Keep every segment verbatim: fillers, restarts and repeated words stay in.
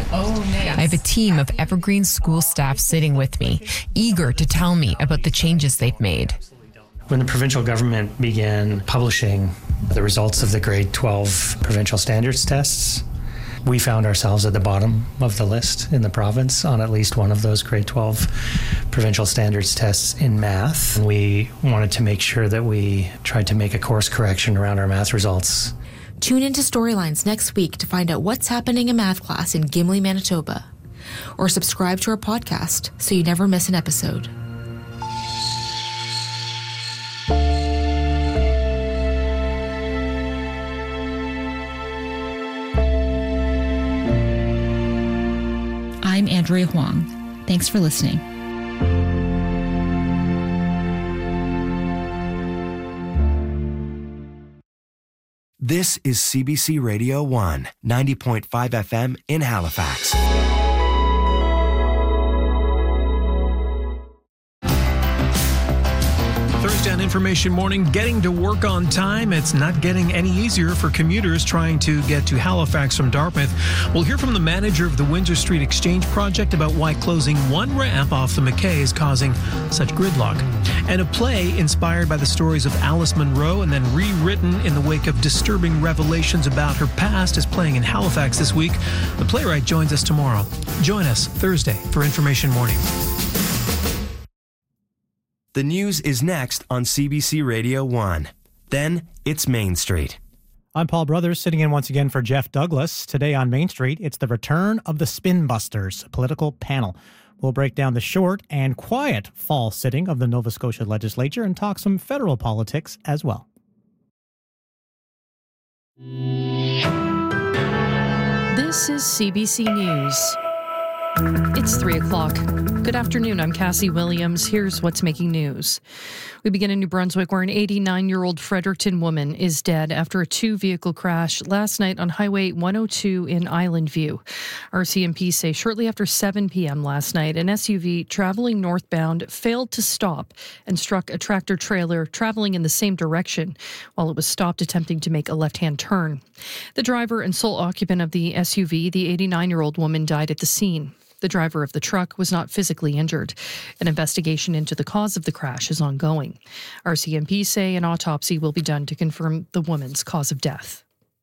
Oh, nice. I have a team of Evergreen school staff sitting with me, eager to tell me about the changes they've made. When the provincial government began publishing the results of the grade twelve provincial standards tests, we found ourselves at the bottom of the list in the province on at least one of those grade twelve provincial standards tests in math. We wanted to make sure that we tried to make a course correction around our math results. Tune into Storylines next week to find out what's happening in math class in Gimli, Manitoba. Or subscribe to our podcast so you never miss an episode. I'm Andrea Huang. Thanks for listening. This is C B C Radio one, ninety point five F M in Halifax. Thursday on Information Morning, getting to work on time. It's not getting any easier for commuters trying to get to Halifax from Dartmouth. We'll hear from the manager of the Windsor Street Exchange project about why closing one ramp off the McKay is causing such gridlock. And a play inspired by the stories of Alice Munro and then rewritten in the wake of disturbing revelations about her past is playing in Halifax this week. The playwright joins us tomorrow. Join us Thursday for Information Morning. The news is next on C B C Radio one. Then it's Main Street. I'm Paul Brothers, sitting in once again for Jeff Douglas. Today on Main Street, it's the return of the Spin Busters, a political panel. We'll break down the short and quiet fall sitting of the Nova Scotia legislature and talk some federal politics as well. This is C B C News. It's three o'clock. Good afternoon, I'm Cassie Williams. Here's what's making news. We begin in New Brunswick, where an eighty-nine-year-old Fredericton woman is dead after a two-vehicle crash last night on Highway one oh two in Island View. R C M P say shortly after seven p.m. last night, an S U V traveling northbound failed to stop and struck a tractor-trailer traveling in the same direction while it was stopped attempting to make a left-hand turn. The driver and sole occupant of the S U V, the eighty-nine-year-old woman, died at the scene. The driver of the truck was not physically injured. An investigation into the cause of the crash is ongoing. R C M P say an autopsy will be done to confirm the woman's cause of death.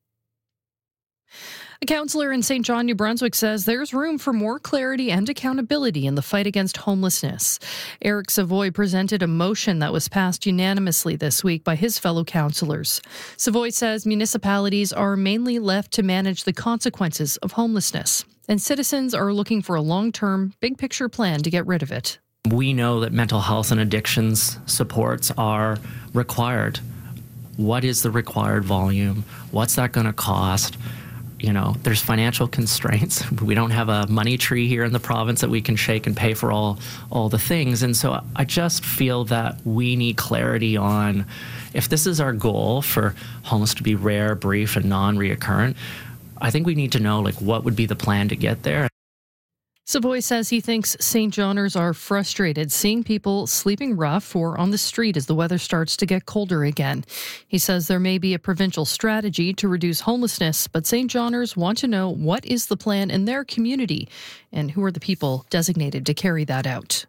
A councillor in Saint John, New Brunswick says there's room for more clarity and accountability in the fight against homelessness. Eric Savoy presented a motion that was passed unanimously this week by his fellow councillors. Savoy says municipalities are mainly left to manage the consequences of homelessness, and citizens are looking for a long-term, big-picture plan to get rid of it. We know that mental health and addictions supports are required. What is the required volume? What's that going to cost? You know, there's financial constraints. We don't have a money tree here in the province that we can shake and pay for all all the things. And so I just feel that we need clarity on if this is our goal for homeless to be rare, brief, and non-reoccurrent. I think we need to know, like, what would be the plan to get there. Savoy says he thinks Saint Johners are frustrated seeing people sleeping rough or on the street as the weather starts to get colder again. He says there may be a provincial strategy to reduce homelessness, but Saint Johners want to know what is the plan in their community and who are the people designated to carry that out.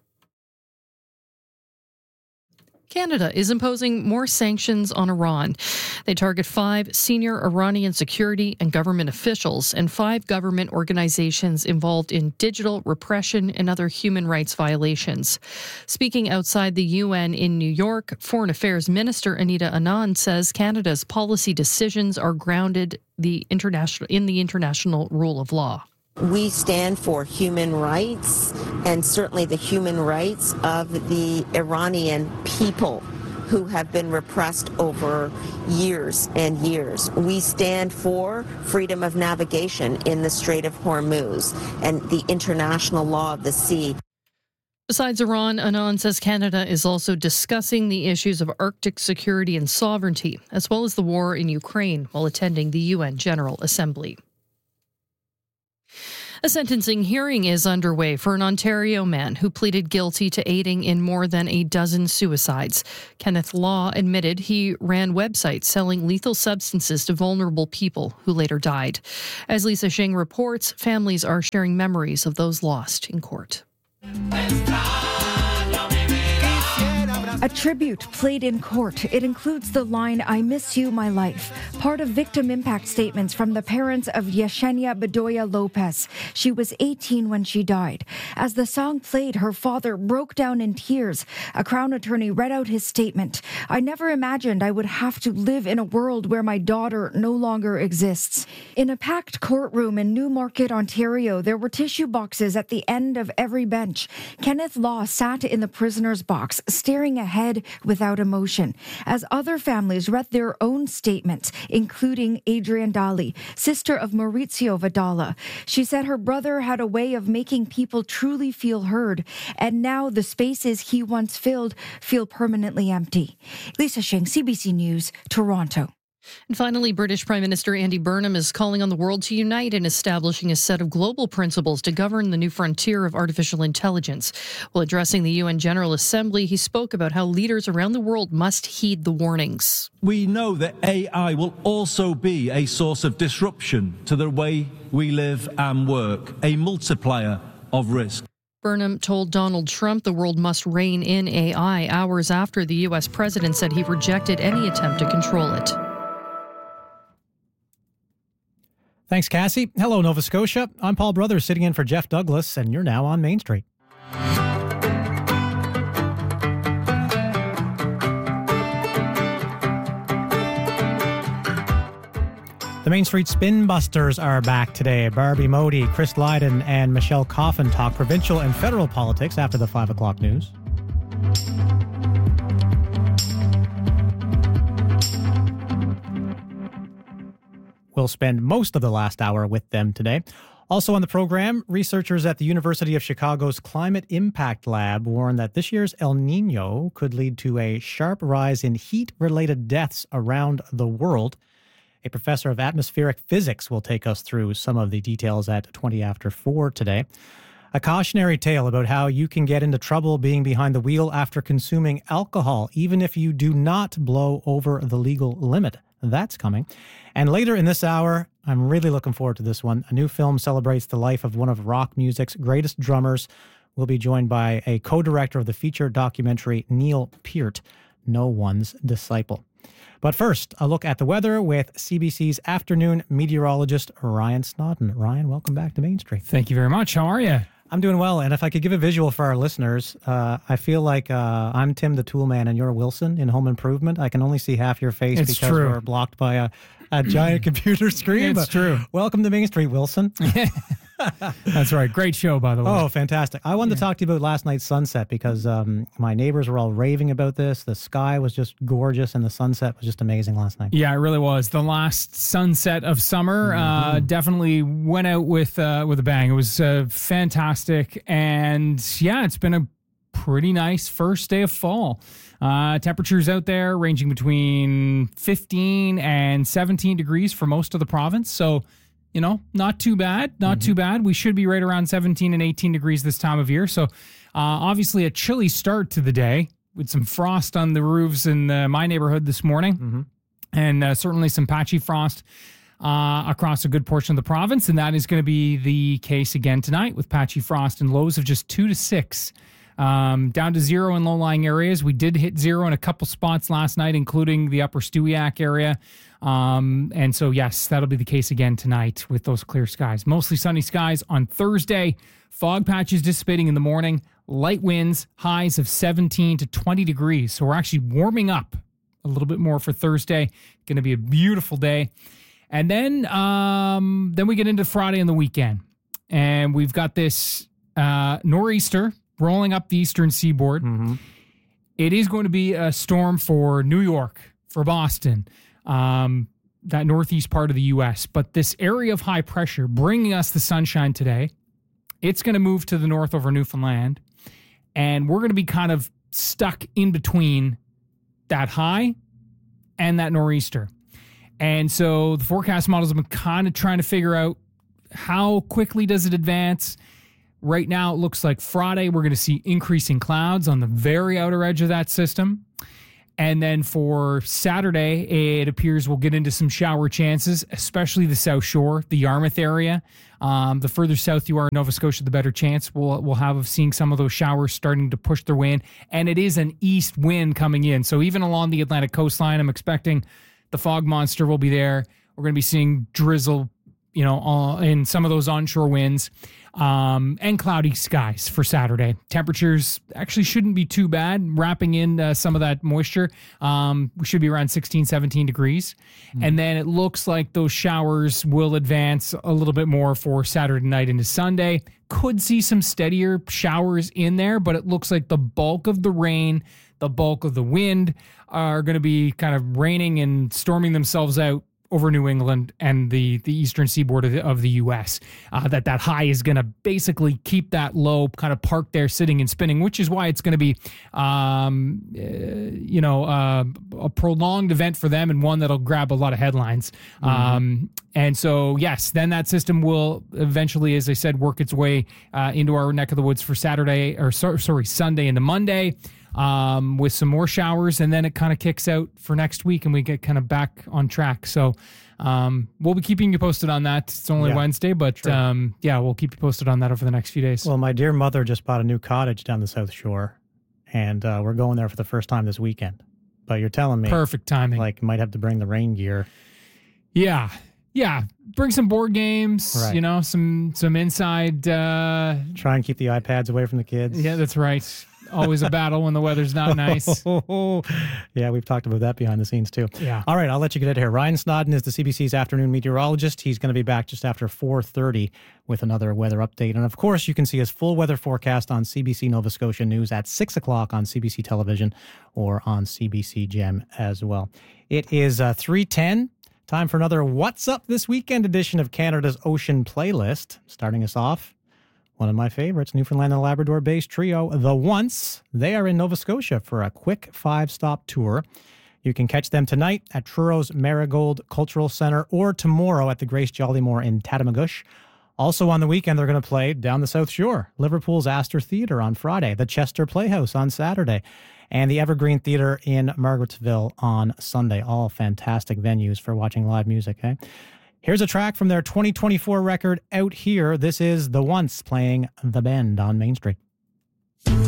Canada is imposing more sanctions on Iran. They target five senior Iranian security and government officials and five government organizations involved in digital repression and other human rights violations. Speaking outside the U N in New York, Foreign Affairs Minister Anita Anand says Canada's policy decisions are grounded the international in the international rule of law. We stand for human rights and certainly the human rights of the Iranian people who have been repressed over years and years. We stand for freedom of navigation in the Strait of Hormuz and the international law of the sea. Besides Iran, Anand says Canada is also discussing the issues of Arctic security and sovereignty, as well as the war in Ukraine, while attending the U N General Assembly. A sentencing hearing is underway for an Ontario man who pleaded guilty to aiding in more than a dozen suicides. Kenneth Law admitted he ran websites selling lethal substances to vulnerable people who later died. As Lisa Shing reports, families are sharing memories of those lost in court. A tribute played in court. It includes the line, "I miss you, my life," part of victim impact statements from the parents of Yesenia Bedoya Lopez. She was eighteen when she died. As the song played, her father broke down in tears. A Crown attorney read out his statement. "I never imagined I would have to live in a world where my daughter no longer exists." In a packed courtroom in Newmarket, Ontario, there were tissue boxes at the end of every bench. Kenneth Law sat in the prisoner's box, staring ahead head without emotion, as other families read their own statements, including Adrian Daly, sister of Maurizio Vidala. She said her brother had a way of making people truly feel heard, and now the spaces he once filled feel permanently empty. Lisa Shing, C B C News, Toronto. And finally, British Prime Minister Andy Burnham is calling on the world to unite in establishing a set of global principles to govern the new frontier of artificial intelligence. While addressing the U N General Assembly, he spoke about how leaders around the world must heed the warnings. We know that A I will also be a source of disruption to the way we live and work, a multiplier of risk. Burnham told Donald Trump the world must rein in A I hours after the U S president said he rejected any attempt to control it. Thanks, Cassie. Hello, Nova Scotia. I'm Paul Brothers, sitting in for Jeff Douglas, and you're now on Main Street. The Main Street Spin Busters are back today. Barbie Modi, Chris Lydon, and Michelle Coffin talk provincial and federal politics after the five o'clock news. We'll spend most of the last hour with them today. Also on the program, researchers at the University of Chicago's Climate Impact Lab warn that this year's El Nino could lead to a sharp rise in heat-related deaths around the world. A professor of atmospheric physics will take us through some of the details at twenty after four today. A cautionary tale about how you can get into trouble being behind the wheel after consuming alcohol, even if you do not blow over the legal limit. That's coming. And later in this hour, I'm really looking forward to this one. A new film celebrates the life of one of rock music's greatest drummers. We'll be joined by a co-director of the feature documentary, Neil Peart, No One's Disciple. But first, a look at the weather with C B C's afternoon meteorologist, Ryan Snodden. Ryan, welcome back to Main Street. Thank you very much. How are you? I'm doing well, and if I could give a visual for our listeners, uh, I feel like uh, I'm Tim the Toolman and you're Wilson in Home Improvement. I can only see half your face it's because true. we're blocked by a, a giant computer screen. It's but true. Welcome to Main Street, Wilson. That's right. Great show, by the way. Oh, fantastic. I wanted yeah. to talk to you about last night's sunset because um, my neighbors were all raving about this. The sky was just gorgeous and the sunset was just amazing last night. Yeah, it really was. The last sunset of summer mm-hmm. uh, definitely went out with uh, with a bang. It was uh, fantastic. And yeah, it's been a pretty nice first day of fall. Uh, temperatures out there ranging between fifteen and seventeen degrees for most of the province. So, you know, not too bad, not mm-hmm. too bad. We should be right around seventeen and eighteen degrees this time of year. So, uh, obviously a chilly start to the day with some frost on the roofs in uh, my neighborhood this morning, mm-hmm. and uh, certainly some patchy frost uh, across a good portion of the province. And that is going to be the case again tonight with patchy frost and lows of just two to six. Um, down to zero in low-lying areas. We did hit zero in a couple spots last night, including the upper Stewiacke area. Um, and so, yes, that'll be the case again tonight with those clear skies. Mostly sunny skies on Thursday. Fog patches dissipating in the morning. Light winds, highs of seventeen to twenty degrees. So we're actually warming up a little bit more for Thursday. Going to be a beautiful day. And then, um, then we get into Friday and the weekend. And we've got this uh, nor'easter rolling up the eastern seaboard. Mm-hmm. It is going to be a storm for New York, for Boston, um, that northeast part of the U S. But this area of high pressure bringing us the sunshine today, it's going to move to the north over Newfoundland. And we're going to be kind of stuck in between that high and that nor'easter. And so the forecast models have been kind of trying to figure out how quickly does it advance? Right now, it looks like Friday, we're going to see increasing clouds on the very outer edge of that system. And then for Saturday, it appears we'll get into some shower chances, especially the South Shore, the Yarmouth area. Um, the further south you are in Nova Scotia, the better chance we'll, we'll have of seeing some of those showers starting to push their way in. And it is an east wind coming in. So even along the Atlantic coastline, I'm expecting the fog monster will be there. We're going to be seeing drizzle, you know, uh, in some of those onshore winds. Um, and cloudy skies for Saturday. Temperatures actually shouldn't be too bad, wrapping in uh, some of that moisture. Um, we should be around sixteen, seventeen degrees. Mm. And then it looks like those showers will advance a little bit more for Saturday night into Sunday. Could see some steadier showers in there, but it looks like the bulk of the rain, the bulk of the wind are going to be kind of raining and storming themselves out over New England and the, the eastern seaboard of the, of the U S. Uh, that that high is going to basically keep that low kind of parked there sitting and spinning, which is why it's going to be, um, uh, you know, uh, a prolonged event for them and one that'll grab a lot of headlines. Mm-hmm. Um, and so, yes, then that system will eventually, as I said, work its way uh, into our neck of the woods for Saturday, or so, sorry, Sunday into Monday. Um, with some more showers, and then it kind of kicks out for next week and we get kind of back on track. So um, we'll be keeping you posted on that. It's only yeah, Wednesday, but um, yeah, we'll keep you posted on that over the next few days. Well, my dear mother just bought a new cottage down the South Shore, and uh, we're going there for the first time this weekend. But you're telling me... Perfect timing. Like, might have to bring the rain gear. Yeah. Yeah. Bring some board games, right. you know, some, some inside... Uh, Try and keep the iPads away from the kids. Yeah, that's right. Always a battle when the weather's not nice. Yeah, we've talked about that behind the scenes too. Yeah. All right, I'll let you get it here. Ryan Snodden is the C B C's afternoon meteorologist. He's going to be back just after four thirty with another weather update. And of course, you can see his full weather forecast on C B C Nova Scotia News at six o'clock on C B C Television or on C B C Gem as well. It is uh, three ten. Time for another What's Up This Weekend edition of Canada's Ocean Playlist. Starting us off, one of my favorites, Newfoundland and Labrador-based trio, The Once. They are in Nova Scotia for a quick five-stop tour. You can catch them tonight at Truro Marigold Cultural Centre or tomorrow at the Grace Jollymore in Tatamagouche. Also on the weekend, they're going to play down the South Shore, Liverpool's Astor Theatre on Friday, the Chester Playhouse on Saturday, and the Evergreen Theatre in Margarettsville on Sunday. All fantastic venues for watching live music, eh? Here's a track from their twenty twenty-four record, Out Here. This is The Once playing The Bend on Main Street.